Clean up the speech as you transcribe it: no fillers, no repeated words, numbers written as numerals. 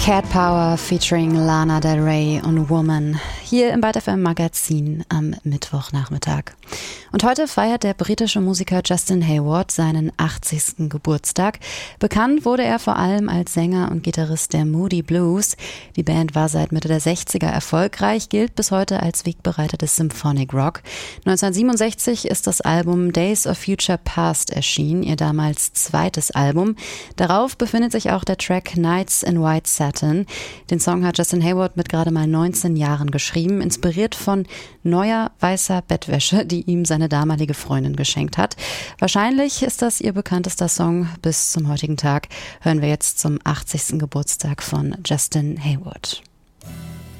Cat Power featuring Lana Del Rey und Woman hier im Byte FM Magazin am Mittwochnachmittag. Und heute feiert der britische Musiker Justin Hayward seinen 80. Geburtstag. Bekannt wurde er vor allem als Sänger und Gitarrist der Moody Blues. Die Band war seit Mitte der 60er erfolgreich, gilt bis heute als Wegbereiter des Symphonic Rock. 1967 ist das Album Days of Future Past erschienen, ihr damals zweites Album. Darauf befindet sich auch der Track Nights in White Satin. Den Song hat Justin Hayward mit gerade mal 19 Jahren geschrieben, inspiriert von neuer weißer Bettwäsche, die ihm seine damalige Freundin geschenkt hat. Wahrscheinlich ist das ihr bekanntester Song bis zum heutigen Tag. Hören wir jetzt zum 80. Geburtstag von Justin Hayward.